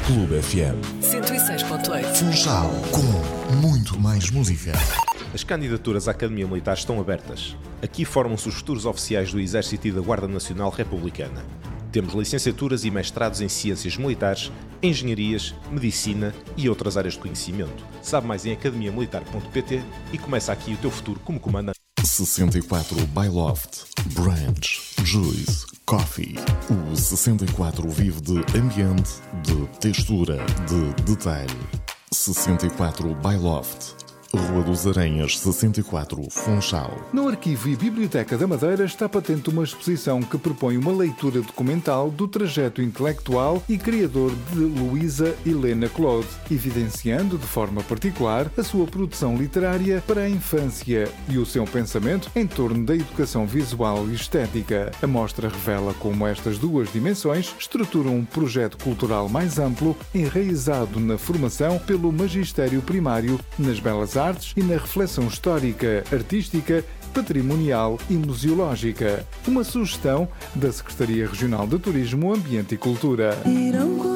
Clube FM 106.8. Funchal, com muito mais música. As candidaturas à Academia Militar estão abertas. Aqui formam-se os futuros oficiais do Exército e da Guarda Nacional Republicana. Temos licenciaturas e mestrados em Ciências Militares, Engenharias, Medicina e outras áreas de conhecimento. Sabe mais em academiamilitar.pt e começa aqui o teu futuro como comandante. 64 Byloft, Branch, Juice, Coffee. O 64 vive de ambiente, de textura, de detalhe. 64 Byloft, Rua dos Aranhas, 64, Funchal. No Arquivo e Biblioteca da Madeira está patente uma exposição que propõe uma leitura documental do trajeto intelectual e criador de Luísa Helena Claude, evidenciando de forma particular a sua produção literária para a infância e o seu pensamento em torno da educação visual e estética. A mostra revela como estas duas dimensões estruturam um projeto cultural mais amplo, enraizado na formação pelo magistério primário, nas belas artes e na reflexão histórica, artística, patrimonial e museológica. Uma sugestão da Secretaria Regional de Turismo, Ambiente e Cultura.